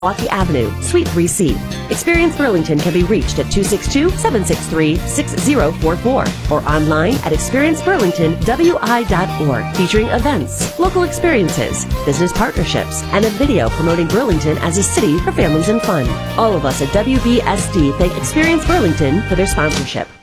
Milwaukee Avenue, Suite 3C. Experience Burlington can be reached at 262-763-6044 or online at experienceburlingtonwi.org, featuring events, local experiences, business partnerships, and a video promoting Burlington as a city for families and fun. All of us at WBSD thank Experience Burlington for their sponsorship.